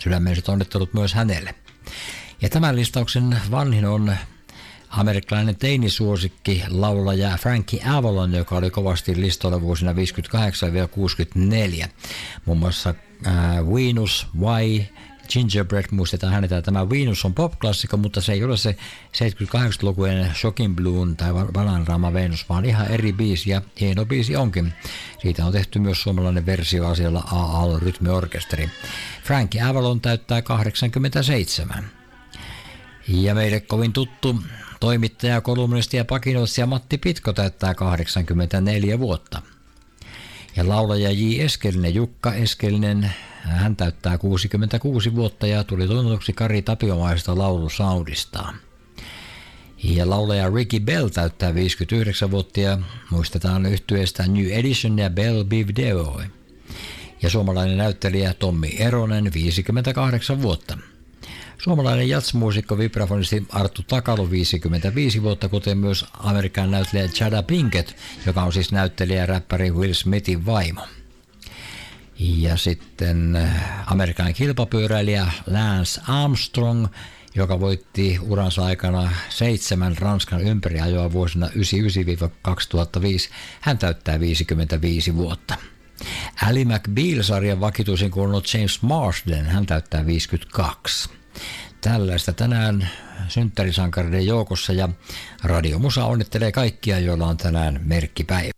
Sydämelliset onnittelut myös hänelle. Ja tämän listauksen vanhin on amerikkalainen teinisuosikki laulaja Frankie Avalon, joka oli kovasti listoilla vuosina 58-64. Muun muassa Venus, Why, Gingerbread, muistetaan häntä. Tämä Venus on pop-klassikko, mutta se ei ole se 78-lukujen Shocking Blue tai Bananarama Venus, vaan ihan eri biisi ja hieno biisi onkin. Siitä on tehty myös suomalainen versio asialla A.A. Rytmiorkesteri. Frankie Avalon täyttää 87. Ja meille kovin tuttu toimittaja, kolumnisti ja pakinoitsija Matti Pitko täyttää 84 vuotta. Ja laulaja J. Eskelinen, Jukka Eskelinen, hän täyttää 66 vuotta ja tuli tunnetuksi Kari Tapiomaisesta laulusoundistaan. Ja laulaja Ricky Bell täyttää 59 vuotta ja muistetaan yhtyeestä New Edition ja Bell Biv DeVoe. Ja suomalainen näyttelijä Tommi Eronen 58 vuotta. Suomalainen jazzmuusikko vibrafonisti Arttu Takalo 55 vuotta, kuten myös Amerikan näyttelijä Jada Pinkett, joka on siis näyttelijä ja räppäri Will Smithin vaimo. Ja sitten Amerikan kilpapyöräilijä Lance Armstrong, joka voitti uransa aikana 7 Ranskan ympäriajoa vuosina 1999-2005. Hän täyttää 55 vuotta. Ally McBeal-sarjan vakituisin kuulunut James Marsden, hän täyttää 52. Tällaista tänään synttärisankareiden joukossa ja Radio Musa onnittelee kaikkia, joilla on tänään merkkipäivä.